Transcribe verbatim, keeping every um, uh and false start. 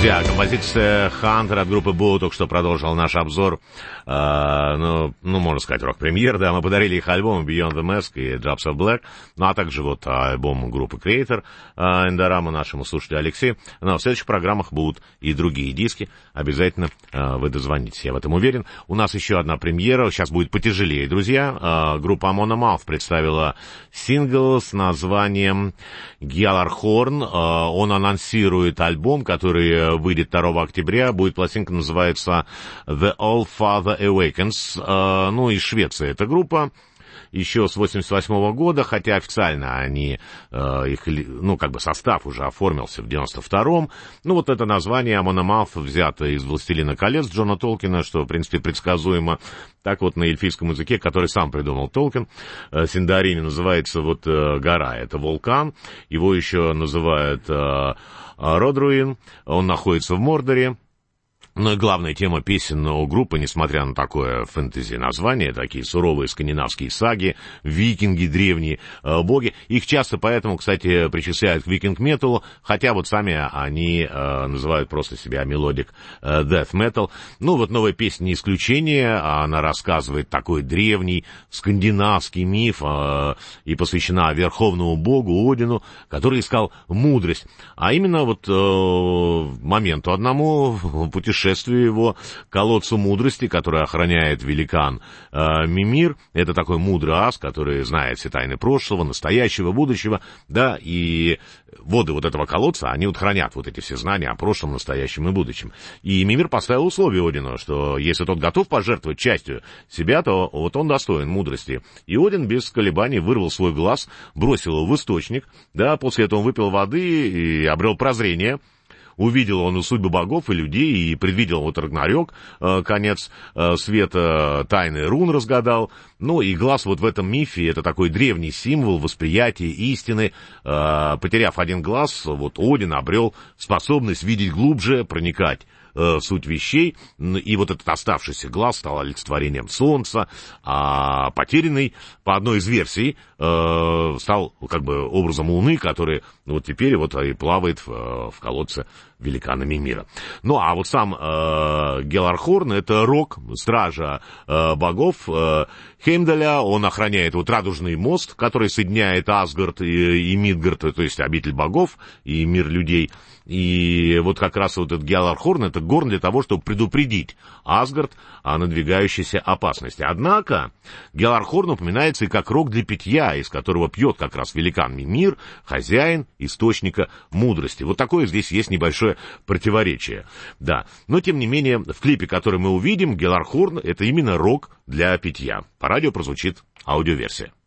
Друзья, композиция «Хантер» от группы Бу только что продолжил наш обзор, э, ну, ну, можно сказать, рок-премьер, да, мы подарили их альбомы Beyond the Mask и Drops of Black, ну, а также вот альбом группы Creator, э, Эндорама, нашему слушателю Алексею. Но в следующих программах будут и другие диски, обязательно э, вы дозвонитесь, я в этом уверен. У нас еще одна премьера, сейчас будет потяжелее, друзья. Э, группа Amon Amarth представила сингл с названием «Gjallarhorn», э, он анонсирует альбом, который выйдет второго октября, будет пластинка, называется The All Father Awakens, э, ну, из Швеции эта группа, еще с восемьдесят восьмого года, хотя официально они, э, их, ну, как бы состав уже оформился в девяносто втором. Ну, вот это название Amon Amarth взято из «Властелина колец» Джона Толкина, что, в принципе, предсказуемо. Так вот на эльфийском языке, который сам придумал Толкин, э, Синдарине, называется вот э, гора, это вулкан, его еще называют э, Родруин, он находится в Мордоре. Ну и главная тема песен у группы, несмотря на такое фэнтези-название, такие суровые скандинавские саги, викинги, древние э, боги, их часто поэтому, кстати, причисляют к викинг-металу, хотя вот сами они э, называют просто себя мелодик э, death metal. Ну вот новая песня не исключение, она рассказывает такой древний скандинавский миф э, и посвящена верховному богу Одину, который искал мудрость. А именно вот э, моменту одному путешествию его к колодцу мудрости, который охраняет великан э, Мимир. Это такой мудрый ас, который знает все тайны прошлого, настоящего, будущего, да, и воды вот этого колодца, они вот хранят вот эти все знания о прошлом, настоящем и будущем. И Мимир поставил условие Одину, что если тот готов пожертвовать частью себя, то вот он достоин мудрости. И Один без колебаний вырвал свой глаз, бросил его в источник, да, после этого он выпил воды и обрел прозрение. Увидел он и судьбы богов, и людей, и предвидел вот Рагнарёк, э, конец э, света, тайны рун разгадал. Ну, и глаз вот в этом мифе, это такой древний символ восприятия истины. Э, потеряв один глаз, вот Один обрел способность видеть глубже, проникать в суть вещей, и вот этот оставшийся глаз стал олицетворением солнца, а потерянный, по одной из версий, э, стал как бы образом луны, который вот теперь вот и плавает в, в колодце великана Мимира. Ну, а вот сам э, Gjallarhorn — это рок, стража э, богов э, Хеймдаля, он охраняет вот радужный мост, который соединяет Асгард и, и Мидгард, то есть обитель богов и мир людей. И вот как раз вот этот Gjallarhorn — это горн для того, чтобы предупредить Асгард о надвигающейся опасности. Однако Gjallarhorn упоминается и как рог для питья, из которого пьет как раз великан Мимир, хозяин источника мудрости. Вот такое здесь есть небольшое противоречие. Да. Но, тем не менее, в клипе, который мы увидим, Gjallarhorn — это именно рог для питья. По радио прозвучит аудиоверсия.